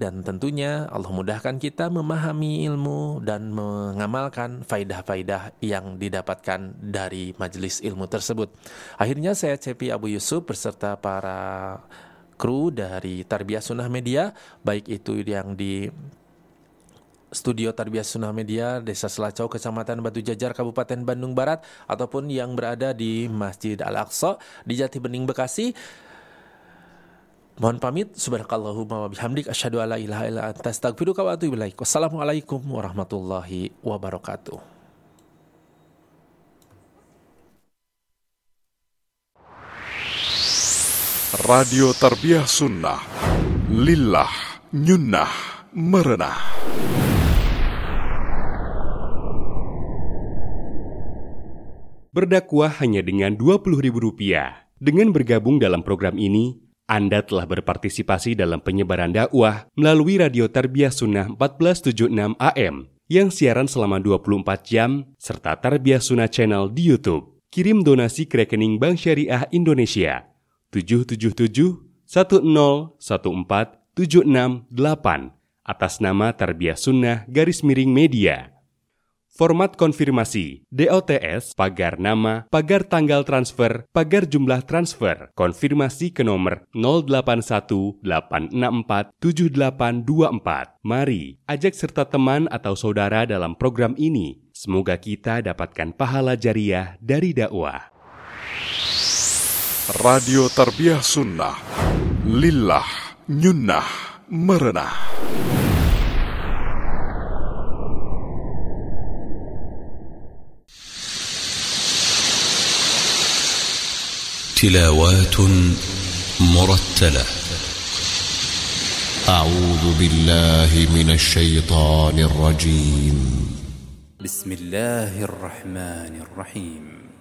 dan tentunya Allah mudahkan kita memahami ilmu dan mengamalkan faidah-faidah yang didapatkan dari majelis ilmu tersebut. Akhirnya saya Cepi Abu Yusuf beserta para kru dari Tarbiyah Sunnah Media, baik itu yang di Studio Tarbiyah Sunnah Media, Desa Selacau, Kecamatan Batu Jajar, Kabupaten Bandung Barat, ataupun yang berada di Masjid Al-Aqsa di Jati Bening, Bekasi. Mohon pamit. Subhanakallahumma wa bihamdik, asyhadu alla ilaha illa anta, astaghfiruka wa atubu ilaik. Wassalamualaikum warahmatullahi wabarakatuh. Radio Tarbiyah Sunnah, lillah, nyunnah, merenah. Berdakwah hanya dengan Rp20.000. Dengan bergabung dalam program ini, Anda telah berpartisipasi dalam penyebaran dakwah melalui Radio Tarbiyah Sunnah 1476 AM yang siaran selama 24 jam, serta Tarbiyah Sunnah Channel di YouTube. Kirim donasi ke rekening Bank Syariah Indonesia 777-1014-768 atas nama Tarbiyah Sunnah _Media. Format konfirmasi, DOTS, pagar nama, pagar tanggal transfer, pagar jumlah transfer, konfirmasi ke nomor 0818647824. Mari, ajak serta teman atau saudara dalam program ini. Semoga kita dapatkan pahala jariah dari dakwah. Radio Tarbiyah Sunnah, lillah, nyunnah, merenah. تلاوات مرتلة. أعوذ بالله من الشيطان الرجيم. بسم الله الرحمن الرحيم.